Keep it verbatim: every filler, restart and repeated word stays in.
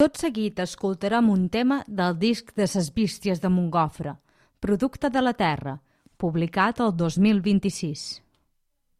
Tot seguit escoltarem un tema del disc de Ses Bísties de Montgofre, Producte de la Terra, publicat el dos mil vint-i-sis.